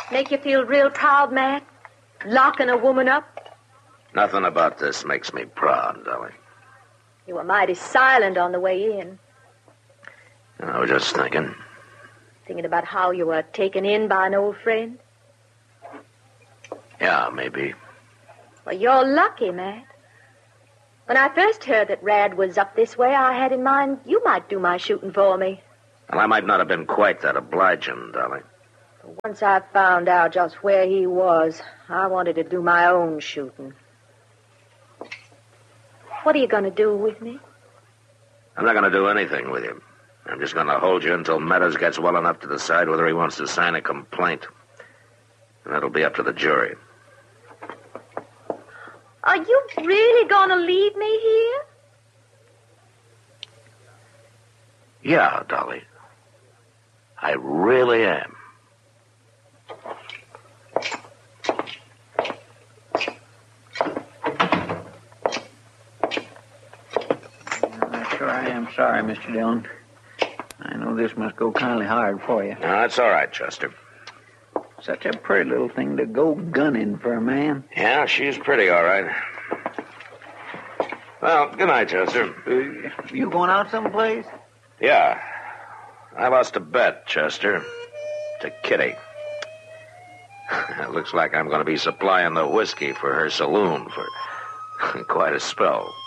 Make you feel real proud, Matt? Locking a woman up? Nothing about this makes me proud, Dolly. You were mighty silent on the way in. I was just thinking. Thinking about how you were taken in by an old friend? Yeah, maybe. Well, you're lucky, Matt. When I first heard that Rad was up this way, I had in mind you might do my shooting for me. Well, I might not have been quite that obliging, Dolly. But once I found out just where he was, I wanted to do my own shooting. What are you going to do with me? I'm not going to do anything with you. I'm just going to hold you until Meadows gets well enough to decide whether he wants to sign a complaint. And that'll be up to the jury. Are you really going to leave me here? Yeah, Dolly. I really am. Sure, I am sorry, Mr. Dillon. I know this must go kindly hard for you. No, that's all right, Chester. Such a pretty little thing to go gunning for a man. Yeah, she's pretty, all right. Well, good night, Chester. You going out someplace? Yeah. I lost a bet, Chester. To Kitty. It looks like I'm going to be supplying the whiskey for her saloon for quite a spell.